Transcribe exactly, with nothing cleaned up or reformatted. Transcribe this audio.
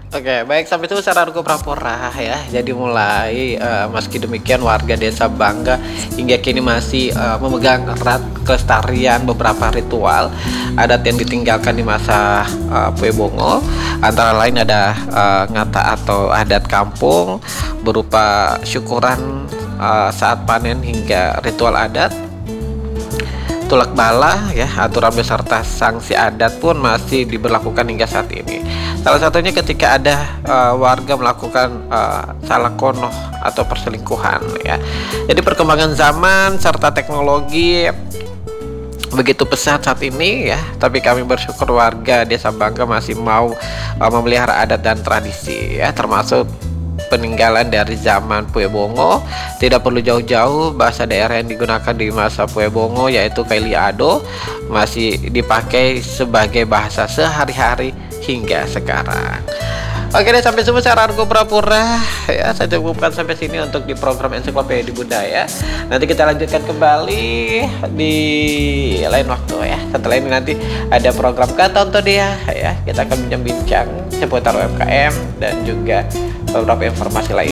Oke, baik sampai itu saranku Prapora ya. Jadi mulai eh, meski demikian warga desa bangga hingga kini masih eh, memegang erat kelestarian beberapa ritual adat yang ditinggalkan di masa eh, Pue Bongo. Antara lain ada eh, ngata atau adat kampung berupa syukuran eh, saat panen hingga ritual adat tulak bala ya. Aturan beserta sanksi adat pun masih diberlakukan hingga saat ini. Salah satunya ketika ada uh, warga melakukan uh, salah konoh atau perselingkuhan ya. Jadi perkembangan zaman serta teknologi begitu pesat saat ini ya, tapi kami bersyukur warga desa Bangga masih mau uh, memelihara adat dan tradisi ya, termasuk peninggalan dari zaman Pue Bongo. Tidak perlu jauh-jauh, bahasa daerah yang digunakan di masa Pue Bongo yaitu Kailiado masih dipakai sebagai bahasa sehari-hari hingga sekarang. Oke deh, sampai jumpa saranku Prapura ya. Saya cukupkan sampai sini untuk di program Ensiklopedia Budaya. Nanti kita lanjutkan kembali di lain waktu ya. Setelah ini nanti ada program Kata Untuk Dia ya. Kita akan bincang-bincang seputar U M K M dan juga beberapa informasi lain